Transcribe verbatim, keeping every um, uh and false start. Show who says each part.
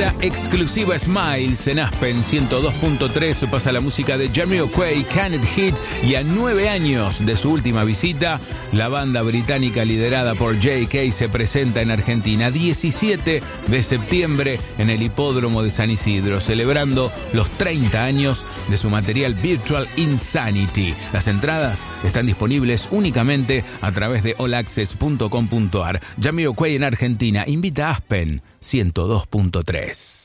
Speaker 1: hora exclusiva Smiles en Aspen ciento dos punto tres. Pasa la música de Jamiroquai, Can It Hit, y a nueve años de su última visita, la banda británica liderada por J K se presenta en Argentina diecisiete de septiembre en el Hipódromo de San Isidro, celebrando los treinta años de su material Virtual Insanity. Las entradas están disponibles únicamente a través de all access punto com punto a r. Jamiroquai en Argentina invita a Aspen ciento dos punto tres.